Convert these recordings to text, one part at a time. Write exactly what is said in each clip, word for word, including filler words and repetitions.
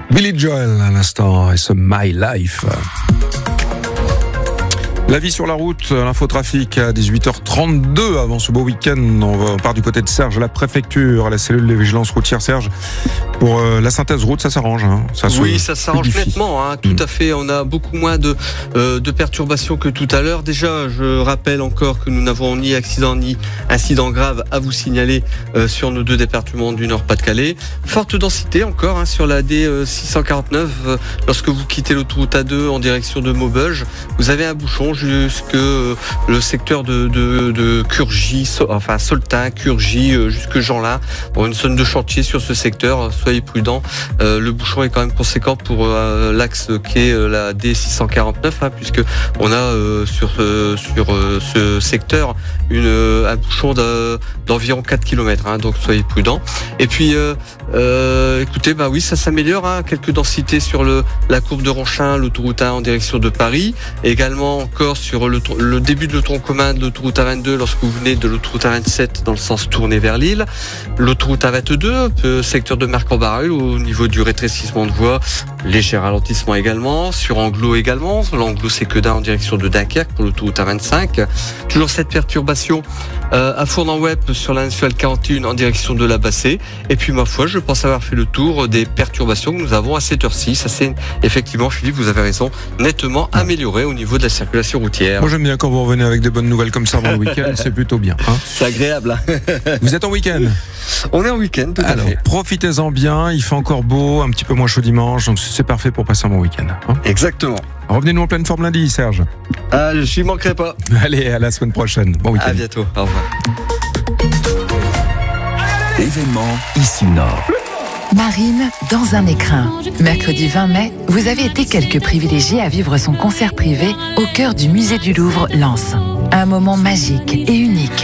Billy Joel à l'instant et ce My Life. La vie sur la route, l'infotrafic à dix-huit heures trente-deux avant ce beau week-end. On, va, on part du côté de Serge, à la préfecture, à la cellule de vigilance routière. Serge, pour euh, la synthèse route, ça s'arrange. Hein. Ça oui, ça s'arrange nettement. Hein. Tout mmh. à fait. On a beaucoup moins de, euh, de perturbations que tout à l'heure. Déjà, je rappelle encore que nous n'avons ni accident ni incident grave à vous signaler euh, sur nos deux départements du Nord-Pas-de-Calais. Forte densité encore hein, sur la D six cent quarante-neuf. Euh, lorsque vous quittez l'autoroute A deux en direction de Maubeuge, vous avez un bouchon jusque le secteur de, de, de Curgy, so, enfin Soltin, Curgy, jusque Jeanlin. Bon, une zone de chantier sur ce secteur, soyez prudents. Euh, le bouchon est quand même conséquent pour euh, l'axe qui est euh, la D six cent quarante-neuf, hein, puisque on a euh, sur, euh, sur euh, ce secteur une, euh, un bouchon de, d'environ quatre kilomètres, hein, donc soyez prudents. Et puis, euh, euh, écoutez, bah oui, ça s'améliore, hein, quelques densités sur le, la courbe de Ronchin, l'autoroute un en direction de Paris, également encore sur le, le début de l'autoroute commun de l'autoroute A vingt-deux lorsque vous venez de l'autoroute A vingt-sept dans le sens tourné vers Lille, l'autoroute A vingt-deux, euh, secteur de Marc-en-Barœul au niveau du rétrécissement de voie, léger ralentissement également, sur Anglo également, l'Anglo Séquedin en direction de Dunkerque pour l'autoroute A vingt-cinq, toujours cette perturbation euh, à Fournan-Webb sur la nationale quarante et un en direction de la Bassée, et puis ma foi je pense avoir fait le tour des perturbations que nous avons à cette heure-ci. Ça s'est effectivement, Philippe, vous avez raison, nettement amélioré au niveau de la circulation routière. Moi j'aime bien quand vous revenez avec des bonnes nouvelles comme ça avant le week-end, c'est plutôt bien. Hein. C'est agréable. Vous êtes en week-end ? On est en week-end, tout Alors, à fait. Profitez-en bien, il fait encore beau, un petit peu moins chaud dimanche, donc c'est parfait pour passer un bon week-end. Hein. Exactement. Revenez-nous en pleine forme lundi, Serge. Ah, je n'y manquerai pas. Allez, à la semaine prochaine. Bon week-end. À bientôt, au revoir. Événement ici Nord. Marine dans un écrin. Mercredi vingt mai, vous avez été quelques privilégiés à vivre son concert privé au cœur du musée du Louvre, Lens. Un moment magique et unique.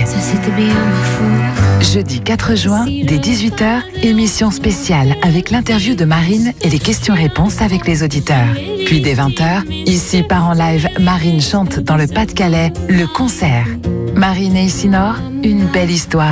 Jeudi quatre juin, dès dix-huit heures, émission spéciale avec l'interview de Marine et les questions-réponses avec les auditeurs. Puis dès vingt heures, ici part en live, Marine chante dans le Pas-de-Calais, le concert. Marine et Ici Nord, une belle histoire.